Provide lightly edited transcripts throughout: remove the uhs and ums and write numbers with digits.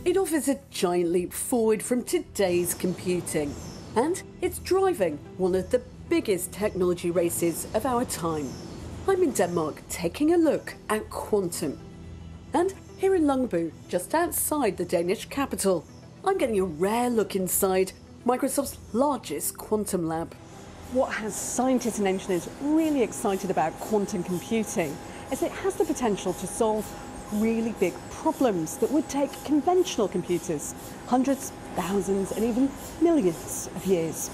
It offers a giant leap forward from today's computing, and it's driving one of the biggest technology races of our time. I'm in Denmark taking a look at quantum. And here in Longbu, just outside the Danish capital, I'm getting a rare look inside Microsoft's largest quantum lab. What has scientists and engineers really excited about quantum computing is it has the potential to solve really big problems that would take conventional computers hundreds, thousands, and even millions of years.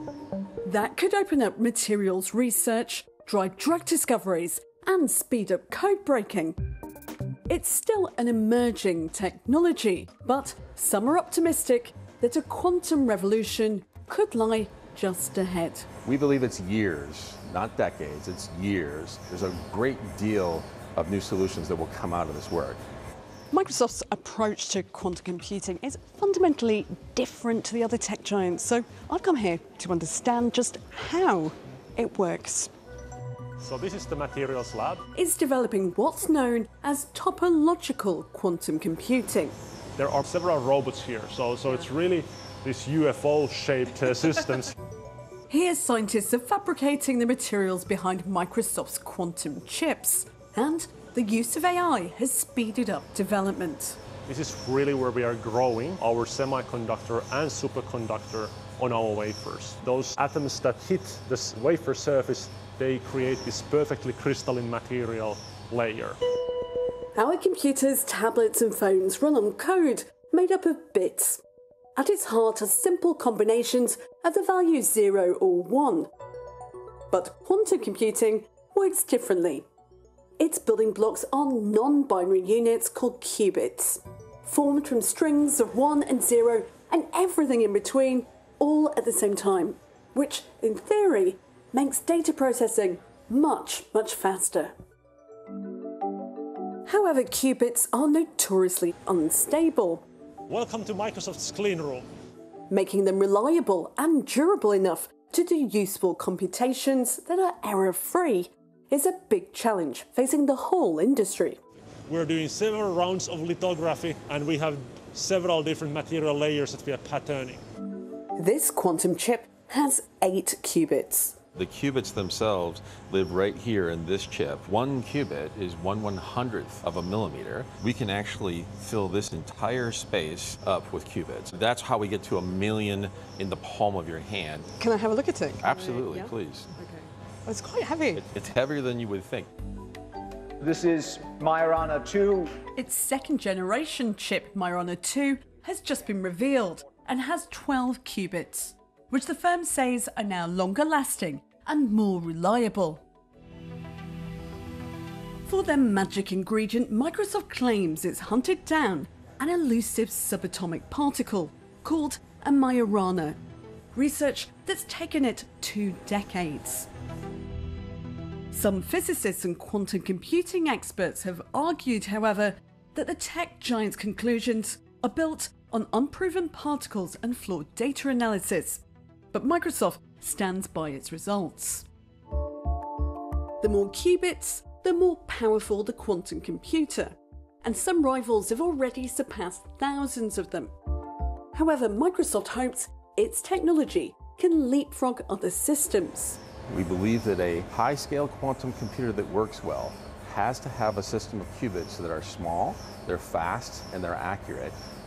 That could open up materials research, drive drug discoveries, and speed up code breaking. It's still an emerging technology, but some are optimistic that a quantum revolution could lie just ahead. We believe it's years, not decades, it's years. There's a great deal of new solutions that will come out of this work. Microsoft's approach to quantum computing is fundamentally different to the other tech giants, so I've come here to understand just how it works. So this is the materials lab. It's developing what's known as topological quantum computing. There are several robots here, so it's really these UFO-shaped systems. Here, scientists are fabricating the materials behind Microsoft's quantum chips, and the use of AI has speeded up development. This is really where we are growing our semiconductor and superconductor on our wafers. Those atoms that hit the wafer surface, they create this perfectly crystalline material layer. Our computers, tablets and phones run on code made up of bits. At its heart are simple combinations of the values 0 or 1. But quantum computing works differently. Its building blocks are non-binary units called qubits, formed from strings of 1 and 0 and everything in between, all at the same time, which, in theory, makes data processing much, much faster. However, qubits are notoriously unstable, Welcome to Microsoft's clean room. making them reliable and durable enough to do useful computations that are error-free is a big challenge facing the whole industry. We're doing several rounds of lithography, and we have several different material layers that we are patterning. This quantum chip has 8 qubits. The qubits themselves live right here in this chip. 1 qubit is 1/100th of a millimeter. We can actually fill this entire space up with qubits. That's how we get to 1,000,000 in the palm of your hand. Can I have a look at it? Absolutely, Yeah? please. Okay. Well, it's quite heavy. It's heavier than you would think. This is Majorana 2. Its second-generation chip, Majorana 2, has just been revealed and has 12 qubits, which the firm says are now longer-lasting and more reliable. For their magic ingredient, Microsoft claims it's hunted down an elusive subatomic particle called a Majorana, research that's taken it 2 decades. Some physicists and quantum computing experts have argued, however, that the tech giant's conclusions are built on unproven particles and flawed data analysis, but Microsoft stands by its results. The more qubits, the more powerful the quantum computer, and some rivals have already surpassed thousands of them. However, Microsoft hopes its technology can leapfrog other systems. We believe that a high-scale quantum computer that works well has to have a system of qubits that are small, they're fast, and they're accurate.